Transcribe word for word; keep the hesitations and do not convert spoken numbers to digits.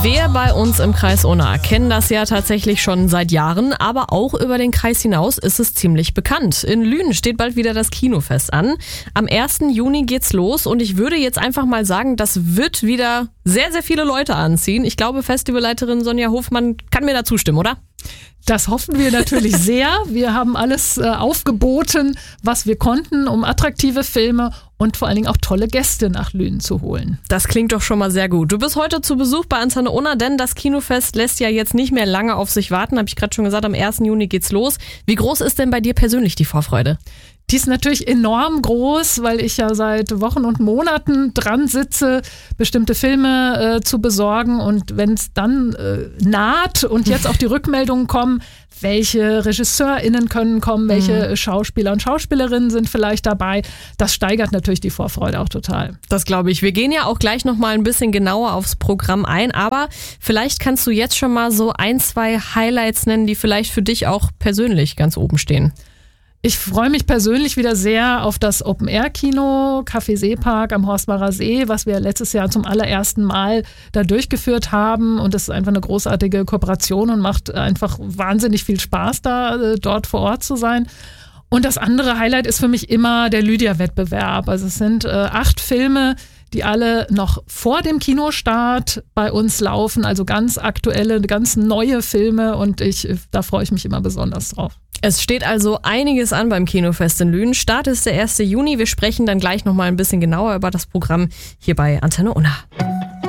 Wir bei uns im Kreis Unna kennen das ja tatsächlich schon seit Jahren, aber auch über den Kreis hinaus ist es ziemlich bekannt. In Lünen steht bald wieder das Kinofest an. Am ersten Juni geht's los und ich würde jetzt einfach mal sagen, das wird wieder sehr, sehr viele Leute anziehen. Ich glaube, Festivalleiterin Sonja Hofmann kann mir da zustimmen, oder? Das hoffen wir natürlich sehr. Wir haben alles äh, aufgeboten, was wir konnten, um attraktive Filme und vor allen Dingen auch tolle Gäste nach Lünen zu holen. Das klingt doch schon mal sehr gut. Du bist heute zu Besuch bei Antenne Unna, denn das Kinofest lässt ja jetzt nicht mehr lange auf sich warten. Habe ich gerade schon gesagt, am ersten Juni geht's los. Wie groß ist denn bei dir persönlich die Vorfreude? Die ist natürlich enorm groß, weil ich ja seit Wochen und Monaten dran sitze, bestimmte Filme äh, zu besorgen. Und wenn es dann äh, naht und jetzt auch die Rückmeldungen kommen, welche RegisseurInnen können kommen, welche mhm. Schauspieler und Schauspielerinnen sind vielleicht dabei, das steigert natürlich die Vorfreude auch total. Das glaube ich. Wir gehen ja auch gleich nochmal ein bisschen genauer aufs Programm ein, aber vielleicht kannst du jetzt schon mal so ein, zwei Highlights nennen, die vielleicht für dich auch persönlich ganz oben stehen. Ich freue mich persönlich wieder sehr auf das Open-Air-Kino Café Seepark am Horstbacher See, was wir letztes Jahr zum allerersten Mal da durchgeführt haben. Und das ist einfach eine großartige Kooperation und macht einfach wahnsinnig viel Spaß, da dort vor Ort zu sein. Und das andere Highlight ist für mich immer der Lydia-Wettbewerb. Also es sind äh, acht Filme, die alle noch vor dem Kinostart bei uns laufen. Also ganz aktuelle, ganz neue Filme und ich, da freue ich mich immer besonders drauf. Es steht also einiges an beim Kinofest in Lünen. Start ist der erste Juni. Wir sprechen dann gleich nochmal ein bisschen genauer über das Programm hier bei Antenne Unna.